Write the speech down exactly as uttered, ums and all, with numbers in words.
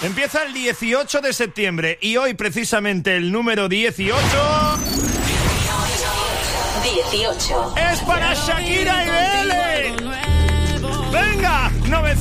Empieza el dieciocho de septiembre y hoy precisamente el número dieciocho... dieciocho. Es para Shakira y Belén. Venga, novecientos.